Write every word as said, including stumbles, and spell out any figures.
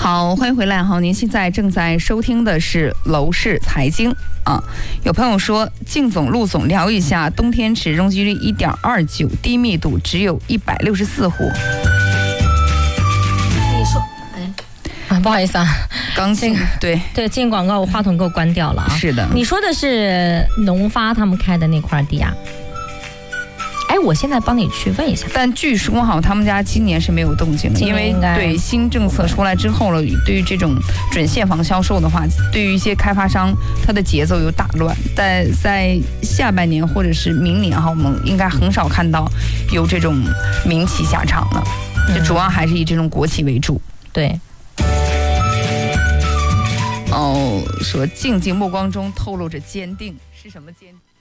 好，欢迎回来哈！您现在正在收听的是楼市财经啊。有朋友说，靳总、陆总聊一下，冬天池容积率一点二九，低密度，只有一百六十四户。 你说，哎，啊，不好意思啊， 刚进对对进广告，我话筒给我关掉了啊。 是的， 你说的是农发他们开的那块地啊？哎，我现在帮你去问一下。 但据说哈，他们家今年是没有动静的，因为对新政策出来之后了，对于这种准现房销售的话，对于一些开发商，它的节奏有打乱。但在下半年或者是明年哈，我们应该很少看到有这种民企下场了，就主要还是以这种国企为主。 对。 哦，说静静目光中透露着坚定，是什么坚定？